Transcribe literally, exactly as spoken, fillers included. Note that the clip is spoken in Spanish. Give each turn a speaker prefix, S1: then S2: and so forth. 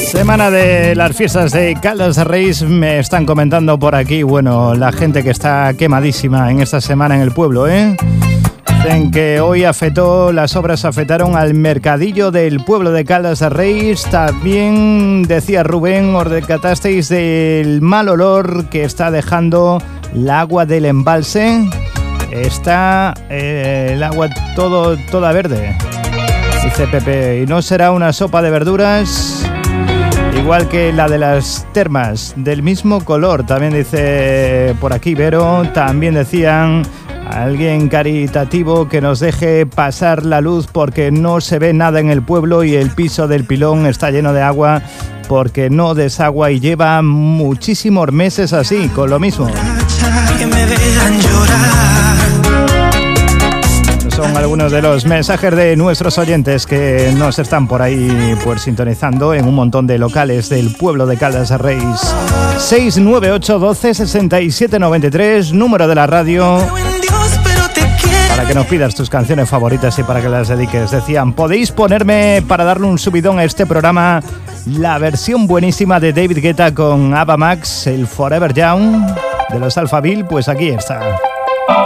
S1: Semana de las fiestas de Caldas de Reis. Me están comentando por aquí, bueno, la gente que está quemadísima en esta semana en el pueblo, ¿eh? Dicen que hoy afectó, las obras afectaron al mercadillo del pueblo de Caldas de Reis. También decía Rubén, os decatasteis del mal olor que está dejando el agua del embalse. Está eh, el agua todo, toda verde, dice Pepe, y no será una sopa de verduras igual que la de las termas, del mismo color, también dice por aquí Vero. También decían alguien caritativo que nos deje pasar la luz porque no se ve nada en el pueblo y el piso del pilón está lleno de agua porque no desagua y lleva muchísimos meses así, con lo mismo. Que me vean llorar. Son algunos de los mensajes de nuestros oyentes que nos están por ahí pues sintonizando en un montón de locales del pueblo de Caldas de Reis. seis nueve ocho doce sesenta y siete noventa y tres, número de la radio, para que nos pidas tus canciones favoritas y para que las dediques. Decían, podéis ponerme para darle un subidón a este programa la versión buenísima de David Guetta con Ava Max, el Forever Young de los Alphaville. Pues aquí está.